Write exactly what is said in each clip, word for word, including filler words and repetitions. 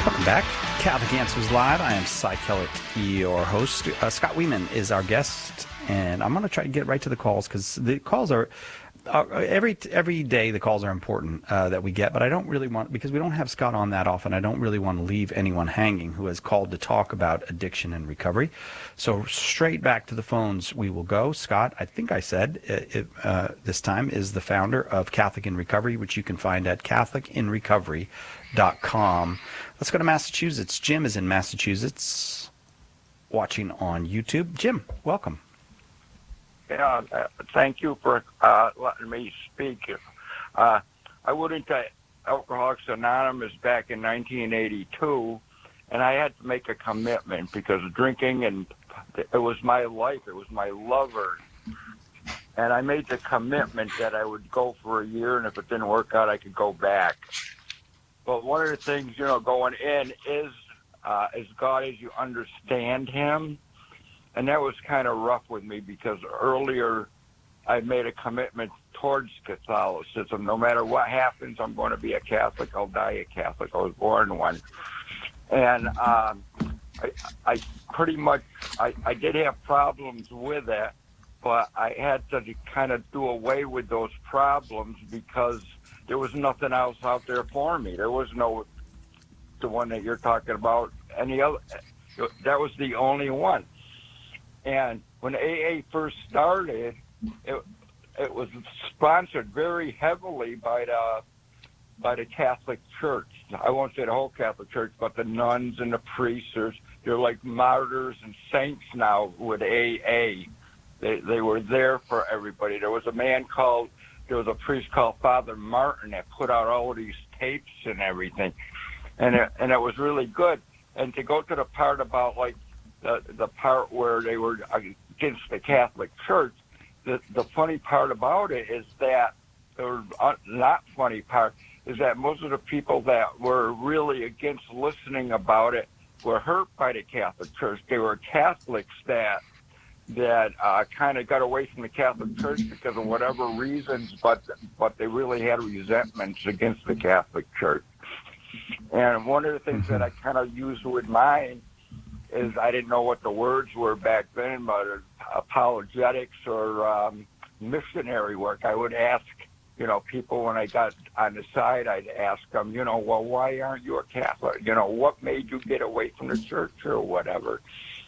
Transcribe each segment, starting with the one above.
Welcome back. Catholic Answers Live. I am Cy Kellett, your host. Uh, Scott Weeman is our guest, and I'm going to try to get right to the calls because the calls are uh, every every day. The calls are important uh, that we get, but I don't really want, because we don't have Scott on that often. I don't really want to leave anyone hanging who has called to talk about addiction and recovery. So straight back to the phones we will go. Scott, I think I said it, uh, this time, is the founder of Catholic in Recovery, which you can find at Catholic in Recovery dot com. Let's go to Massachusetts. Jim is in Massachusetts, watching on YouTube. Jim, welcome. Yeah, uh, thank you for uh, letting me speak. Uh, I went into Alcoholics Anonymous back in nineteen eighty-two, and I had to make a commitment because drinking, and it was my life, it was my lover. And I made the commitment that I would go for a year, and if it didn't work out, I could go back. But one of the things, you know, going in is uh, as God as you understand him. And that was kind of rough with me because earlier I made a commitment towards Catholicism. No matter what happens, I'm going to be a Catholic. I'll die a Catholic. I was born one. And um, I, I pretty much, I, I did have problems with it, but I had to kind of do away with those problems because there was nothing else out there for me. There was no, the one that you're talking about, any other, that was the only one. And when A A first started, it, it was sponsored very heavily by the, by the Catholic Church. I won't say the whole Catholic Church, but the nuns and the priests, they're like martyrs and saints now with A A. They, they were there for everybody. There was a man called, there was a priest called Father Martin that put out all of these tapes and everything. And it, and it was really good. And to go to the part about, like, the, the part where they were against the Catholic Church, the, the funny part about it is that, or not funny part, is that most of the people that were really against listening about it were hurt by the Catholic Church. They were Catholics that that uh, kind of got away from the Catholic Church because of whatever reasons, but but they really had resentments against the Catholic Church. And one of the things mm-hmm. that I kind of used with mine is I didn't know what the words were back then, but apologetics or um, missionary work. I would ask, you know, people when I got on the side, I'd ask them, you know, well, why aren't you a Catholic? You know, what made you get away from the church or whatever?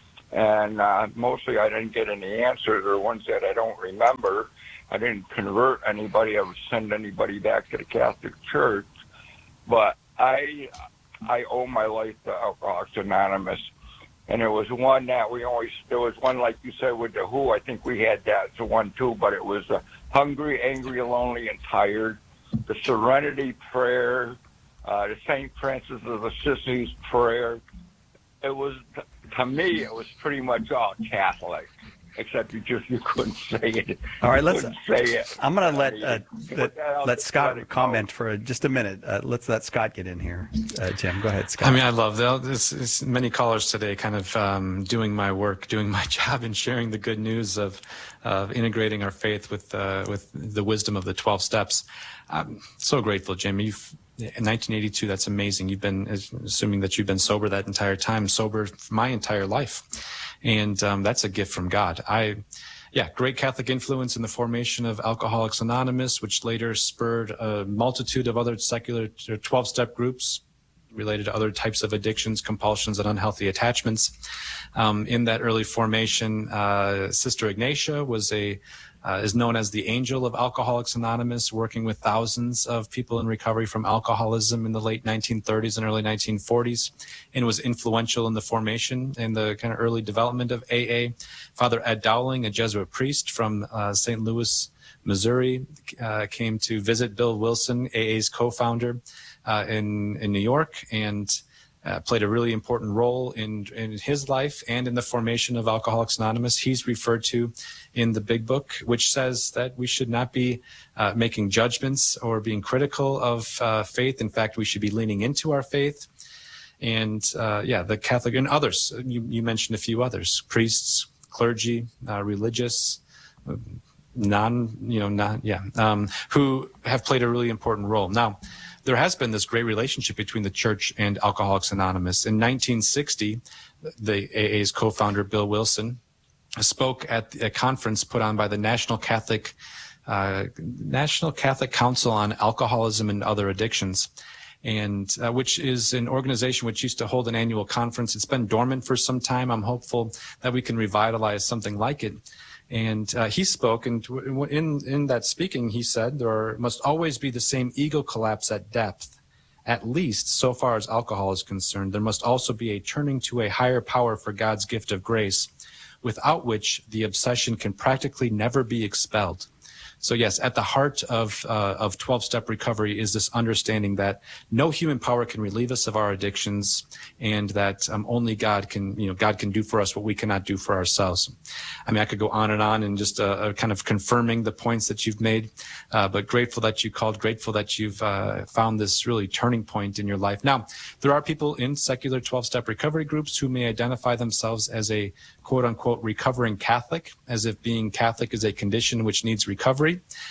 And uh, mostly I didn't get any answers, or ones that I don't remember. I didn't convert anybody. I would send anybody back to the Catholic Church. But I I owe my life to Alcoholics Anonymous. And there was one that we always, there was one, like you said, with the W H O. I think we had that, it's a one too, but it was uh, hungry, angry, lonely, and tired. The Serenity Prayer, uh, the Saint Francis of Assisi's Prayer. It was, to me, it was pretty much all Catholic, except you just you couldn't say it. All right, let's. say it. I'm going to let uh, let, let Scott let comment for just a minute. Uh, let's let Scott get in here. Uh, Jim, go ahead, Scott. I mean, I love that. This, this, many callers today, kind of um, doing my work, doing my job, and sharing the good news of of integrating our faith with uh, with the wisdom of the twelve steps. I'm so grateful, Jim. You've in nineteen eighty-two, that's amazing. You've been, assuming that you've been sober that entire time, sober my entire life. And um, that's a gift from God. I, yeah, great Catholic influence in the formation of Alcoholics Anonymous, which later spurred a multitude of other secular twelve-step groups related to other types of addictions, compulsions, and unhealthy attachments. Um, in that early formation, uh, Sister Ignatia was a Uh, is known as the Angel of Alcoholics Anonymous, working with thousands of people in recovery from alcoholism in the late nineteen thirties and early nineteen forties, and was influential in the formation and the kind of early development of A A. Father Ed Dowling, a Jesuit priest from uh, Saint Louis, Missouri, uh, came to visit Bill Wilson, A A's co-founder, uh, in, in New York, and Uh, played a really important role in in his life and in the formation of Alcoholics Anonymous. He's referred to in the Big Book, which says that we should not be uh, making judgments or being critical of uh, faith. In fact, we should be leaning into our faith. And uh, yeah, the Catholic and others, you, you mentioned a few others, priests, clergy, uh, religious, non, you know, not, yeah, um, who have played a really important role. Now, there has been this great relationship between the church and Alcoholics Anonymous. In nineteen sixty, the A A's co-founder, Bill Wilson, spoke at a conference put on by the National Catholic uh, National Catholic Council on Alcoholism and Other Addictions, and uh, which is an organization which used to hold an annual conference. It's been dormant for some time. I'm hopeful that we can revitalize something like it. And uh, he spoke, and in, in that speaking, he said, there must always be the same ego collapse at depth, at least so far as alcohol is concerned. There must also be a turning to a higher power for God's gift of grace, without which the obsession can practically never be expelled. So yes, at the heart of uh, of twelve-step recovery is this understanding that no human power can relieve us of our addictions, and that um, only God can, you know, God can do for us what we cannot do for ourselves. I mean, I could go on and on and just uh, kind of confirming the points that you've made, uh, but grateful that you called, grateful that you've uh, found this really turning point in your life. Now, there are people in secular twelve-step recovery groups who may identify themselves as a quote-unquote recovering Catholic, as if being Catholic is a condition which needs recovery.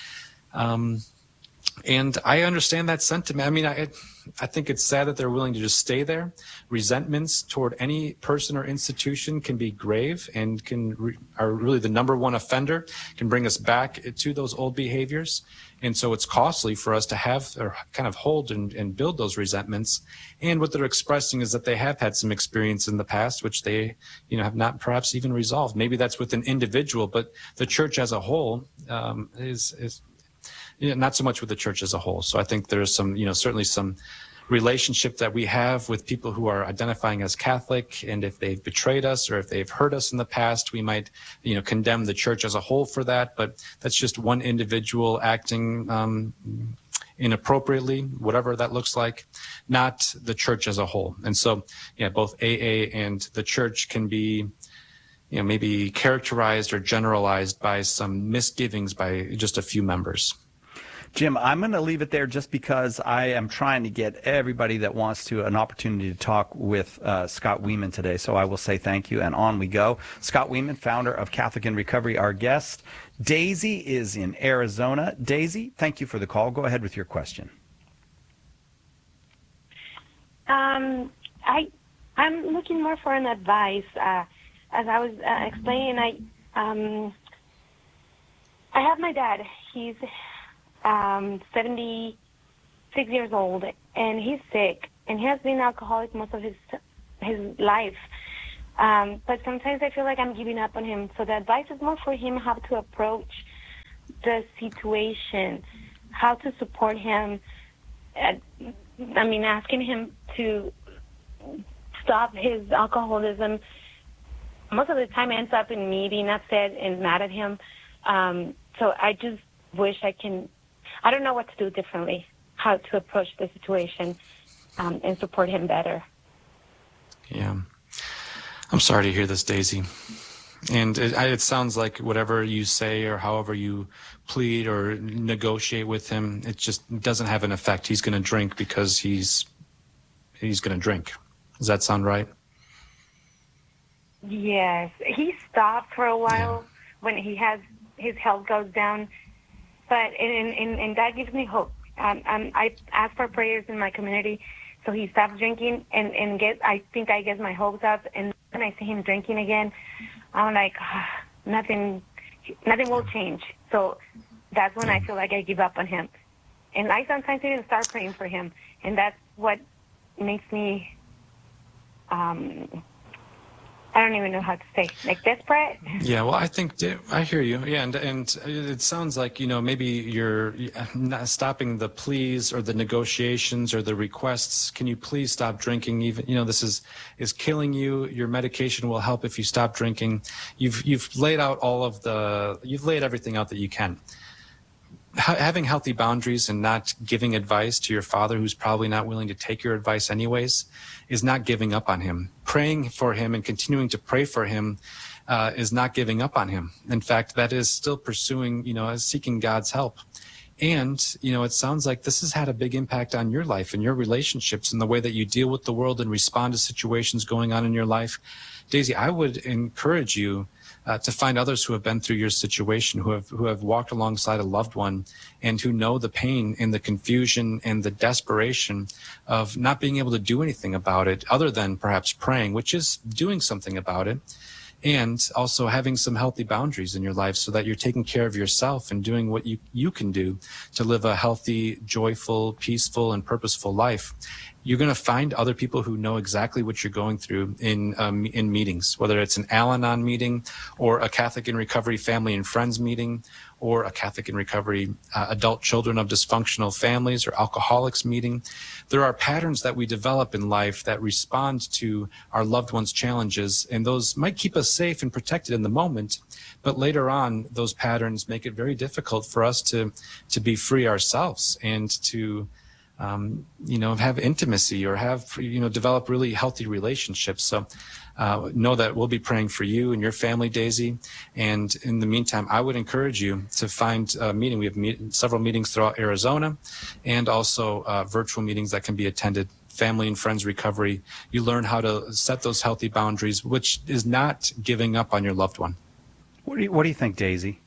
Um, and I understand that sentiment. I mean, I, I think it's sad that they're willing to just stay there. Resentments toward any person or institution can be grave and can re, are really the number one offender, can bring us back to those old behaviors. And so it's costly for us to have or kind of hold and, and build those resentments. And what they're expressing is that they have had some experience in the past, which they, you know, have not perhaps even resolved. Maybe that's with an individual, but the church as a whole um, is, is you know, not so much with the church as a whole. So I think there's some, you know, certainly some relationship that we have with people who are identifying as Catholic, and if they've betrayed us or if they've hurt us in the past, we might, you know, condemn the church as a whole for that. But that's just one individual acting um, inappropriately, whatever that looks like, not the church as a whole. And so, yeah, both A A and the church can be, you know, maybe characterized or generalized by some misgivings by just a few members. Jim, I'm going to leave it there just because I am trying to get everybody that wants to an opportunity to talk with uh, Scott Wieman today. So I will say thank you, and on we go. Scott Wieman, founder of Catholic in Recovery, our guest. Daisy is in Arizona. Daisy, thank you for the call. Go ahead with your question. Um, I, I'm looking more for an advice. Uh, as I was uh, explaining, I, um, I have my dad. He's Um, seventy-six years old, and he's sick, and he has been alcoholic most of his his life. Um, but sometimes I feel like I'm giving up on him. So the advice is more for him how to approach the situation, how to support him. At, I mean, asking him to stop his alcoholism. Most of the time ends up in me being upset and mad at him. Um, so I just wish I can. I don't know what to do differently, how to approach the situation um, and support him better. Yeah. I'm sorry to hear this, Daisy. And it, it sounds like whatever you say or however you plead or negotiate with him, it just doesn't have an effect. He's going to drink because he's he's going to drink. Does that sound right? Yes. He stopped for a while yeah. when he has his health goes down. But and, and, and that gives me hope. Um, um, I ask for prayers in my community, so he stops drinking, and and get. I think I get my hopes up. And when I see him drinking again, I'm like, oh, nothing, nothing will change. So that's when I feel like I give up on him. And I sometimes even start praying for him, and that's what makes me. Um, I don't even know how to say, like desperate. Yeah, well, I think I hear you. Yeah, and and it sounds like, you know, maybe you're not stopping the pleas or the negotiations or the requests. Can you please stop drinking? Even, you know, this is is killing you. Your medication will help if you stop drinking. You've you've laid out all of the you've laid everything out that you can. Having healthy boundaries and not giving advice to your father, who's probably not willing to take your advice anyways, is not giving up on him. Praying for him and continuing to pray for him uh, is not giving up on him. In fact, that is still pursuing, you know, seeking God's help. And, you know, it sounds like this has had a big impact on your life and your relationships and the way that you deal with the world and respond to situations going on in your life. Daisy, I would encourage you uh, to find others who have been through your situation, who have who have walked alongside a loved one, and who know the pain and the confusion and the desperation of not being able to do anything about it other than perhaps praying, which is doing something about it, and also having some healthy boundaries in your life so that you're taking care of yourself and doing what you, you can do to live a healthy, joyful, peaceful, and purposeful life. You're going to find other people who know exactly what you're going through in um, in meetings, whether it's an Al-Anon meeting or a Catholic in Recovery family and friends meeting, or a Catholic in Recovery uh, adult children of dysfunctional families or alcoholics meeting. There are patterns that we develop in life that respond to our loved ones' challenges, and those might keep us safe and protected in the moment, but later on, those patterns make it very difficult for us to, to be free ourselves and to Um, you know, have intimacy or have, you know, develop really healthy relationships. So uh, know that we'll be praying for you and your family, Daisy. And in the meantime, I would encourage you to find a meeting. We have meet, several meetings throughout Arizona, and also uh, virtual meetings that can be attended. Family and Friends Recovery. You learn how to set those healthy boundaries, which is not giving up on your loved one. What do you, what do you think, Daisy?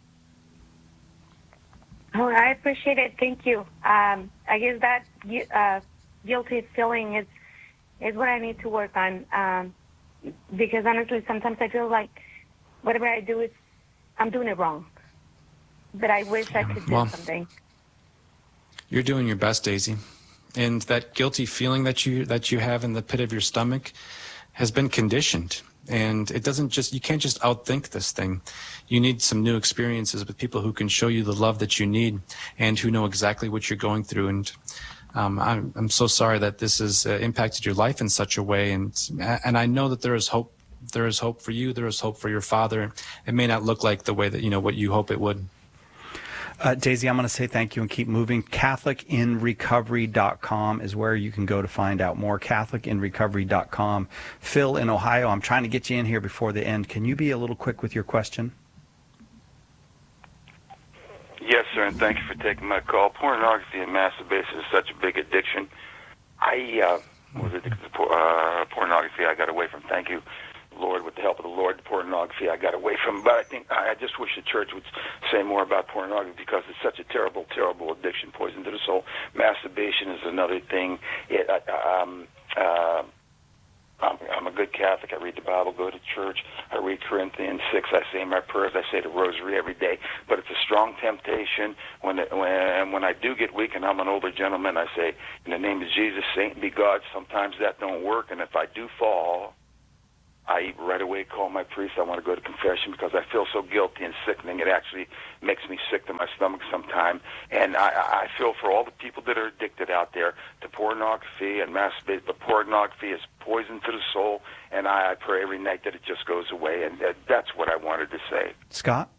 Oh, I appreciate it. Thank you. Um, I guess that uh, guilty feeling is is what I need to work on. Um, because honestly, sometimes I feel like whatever I do is I'm doing it wrong. But I wish I could do well, something. You're doing your best, Daisy, and that guilty feeling that you that you have in the pit of your stomach has been conditioned. And it doesn't just, you can't just outthink this thing. You need some new experiences with people who can show you the love that you need and who know exactly what you're going through. And um, I'm, I'm so sorry that this has uh, impacted your life in such a way. And, and I know that there is hope. There is hope for you. There is hope for your father. It may not look like the way that, you know, what you hope it would. Uh, Daisy, I'm going to say thank you and keep moving. Catholic in Recovery dot com is where you can go to find out more. Catholic in Recovery dot com. Phil in Ohio, I'm trying to get you in here before the end. Can you be a little quick with your question? Yes, sir, and thank you for taking my call. Pornography and masturbation is such a big addiction. I uh, was addicted to por- uh, pornography. I got away from. Thank you, Lord, with the help of the Lord, the pornography I got away from. But I think I just wish the church would say more about pornography because it's such a terrible, terrible addiction, poison to the soul. Masturbation is another thing. It, uh, um, uh, I'm, I'm a good Catholic. I read the Bible, go to church. I read Corinthians six. I say my prayers. I say the rosary every day. But it's a strong temptation. When it, when when I do get weak and I'm an older gentleman, I say, in the name of Jesus, Saint be God. Sometimes that don't work. And if I do fall, I right away call my priest. I want to go to confession because I feel so guilty and sickening. It actually makes me sick to my stomach sometimes. And I, I feel for all the people that are addicted out there to pornography and masturbation. But pornography is poison to the soul, and I, I pray every night that it just goes away. And that, that's what I wanted to say. Scott?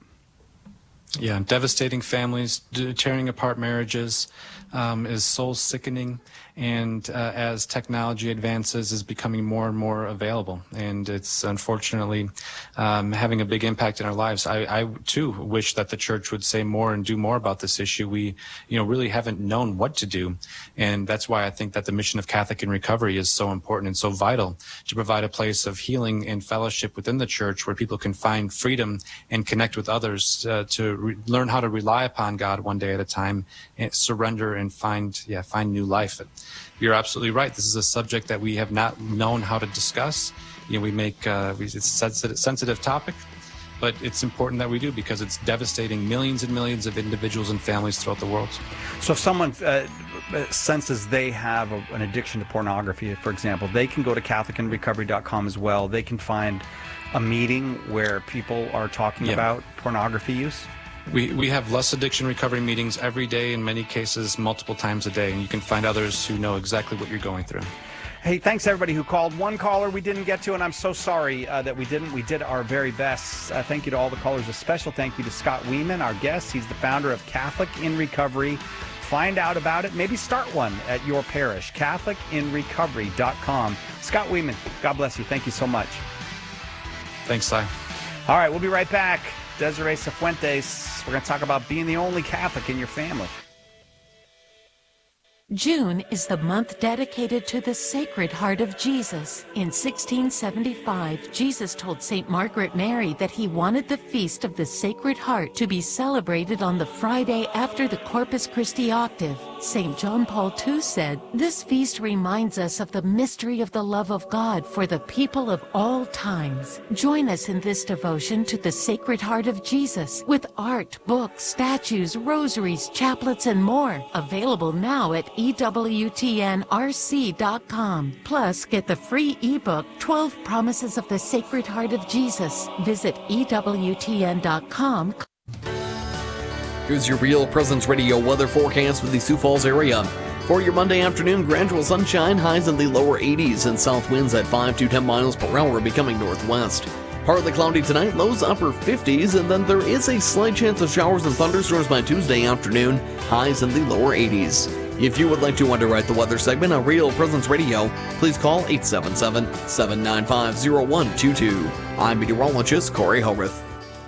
Yeah, devastating families, tearing apart marriages um, is soul sickening, and uh, as technology advances, is becoming more and more available, and it's unfortunately um, having a big impact in our lives. I, I too wish that the church would say more and do more about this issue. We, you know, really haven't known what to do, and that's why I think that the mission of Catholic in Recovery is so important and so vital to provide a place of healing and fellowship within the church where people can find freedom and connect with others uh, to re- learn how to rely upon God one day at a time, and surrender and find, yeah, find new life. You're absolutely right. This is a subject that we have not known how to discuss. You know, we make uh, it's a sensitive, sensitive topic, but it's important that we do because it's devastating millions and millions of individuals and families throughout the world. So if someone uh, senses they have a, an addiction to pornography, for example, they can go to Catholic in Recovery dot com as well. They can find a meeting where people are talking Yeah. about pornography use. We we have less addiction recovery meetings every day, in many cases multiple times a day, and you can find others who know exactly what you're going through. Hey, thanks everybody who called. One caller we didn't get to, and I'm so sorry uh, that we didn't. We did our very best. Uh, thank you to all the callers. A special thank you to Scott Wieman, our guest. He's the founder of Catholic in Recovery. Find out about it. Maybe start one at your parish. Catholic in Recovery dot com. Scott Wieman, God bless you. Thank you so much. Thanks, Cy. All right, we'll be right back. Desiree Cifuentes. We're going to talk about being the only Catholic in your family. June is the month dedicated to the Sacred Heart of Jesus. In sixteen seventy-five, Jesus told Saint Margaret Mary that he wanted the Feast of the Sacred Heart to be celebrated on the Friday after the Corpus Christi octave. Saint John Paul the Second said, "This feast reminds us of the mystery of the love of God for the people of all times." Join us in this devotion to the Sacred Heart of Jesus with art, books, statues, rosaries, chaplets, and more. Available now at E W T N R C dot com. Plus, get the free ebook, twelve Promises of the Sacred Heart of Jesus. Visit E W T N dot com. Here's your Real Presence Radio weather forecast for the Sioux Falls area. For your Monday afternoon, gradual sunshine, highs in the lower eighties, and south winds at five to ten miles per hour becoming northwest. Partly cloudy tonight, lows upper fifties, and then there is a slight chance of showers and thunderstorms by Tuesday afternoon, highs in the lower eighties. If you would like to underwrite the weather segment on Real Presence Radio, please call eight seven seven, seven nine five, zero one two two. I'm meteorologist Corey Howarth.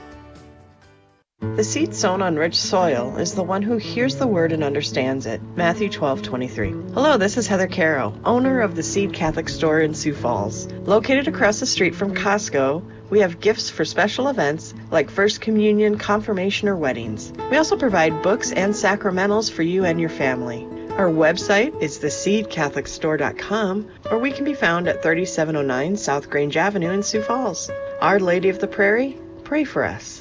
The seed sown on rich soil is the one who hears the word and understands it. Matthew twelve twenty-three. Hello, this is Heather Caro, owner of the Seed Catholic Store in Sioux Falls. Located across the street from Costco, we have gifts for special events like First Communion, Confirmation, or weddings. We also provide books and sacramentals for you and your family. Our website is the seed catholic store dot com, or we can be found at thirty-seven oh nine South Grange Avenue in Sioux Falls. Our Lady of the Prairie, pray for us.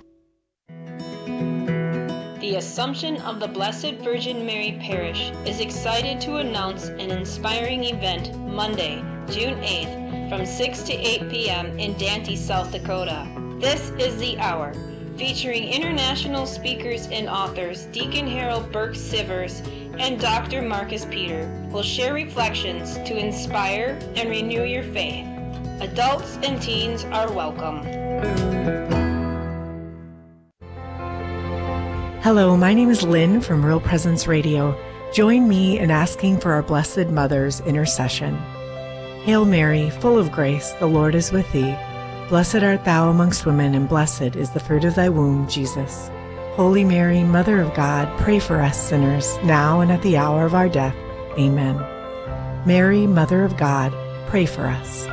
The Assumption of the Blessed Virgin Mary Parish is excited to announce an inspiring event Monday, June eighth, from six to eight p.m. in Dante, South Dakota. This is the hour, featuring international speakers and authors Deacon Harold Burke Sivers and Doctor Marcus Peter will share reflections to inspire and renew your faith. Adults and teens are welcome. Hello, my name is Lynn from Real Presence Radio. Join me in asking for our Blessed Mother's intercession. Hail Mary, full of grace, the Lord is with thee. Blessed art thou amongst women, and blessed is the fruit of thy womb, Jesus. Holy Mary, Mother of God, pray for us sinners, now and at the hour of our death. Amen. Mary, Mother of God, pray for us.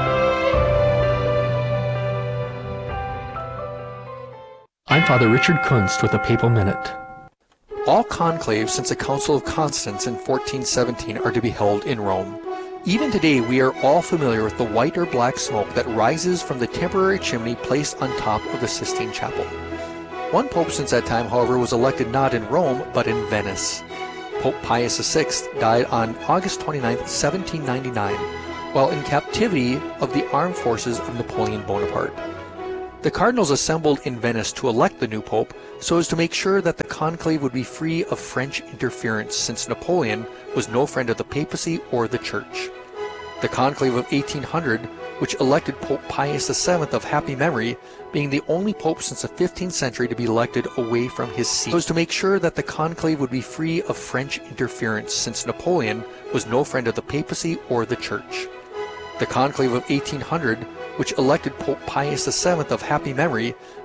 I'm Father Richard Kunst with a Papal Minute. All conclaves since the Council of Constance in fourteen seventeen are to be held in Rome. Even today, we are all familiar with the white or black smoke that rises from the temporary chimney placed on top of the Sistine Chapel. One pope since that time, however, was elected not in Rome, but in Venice. Pope Pius the Sixth died on August twenty-ninth, seventeen ninety-nine, while in captivity of the armed forces of Napoleon Bonaparte. The cardinals assembled in Venice to elect the new pope so as to make sure that the conclave would be free of French interference, since Napoleon was no friend of the papacy or the church. The conclave of eighteen hundred, which elected Pope Pius the Seventh of happy memory, being the only pope since the fifteenth century to be elected away from his see, so as to make sure that the conclave would be free of French interference, since Napoleon was no friend of the papacy or the church. The conclave of eighteen hundred, which elected Pope Pius the Seventh of happy memory,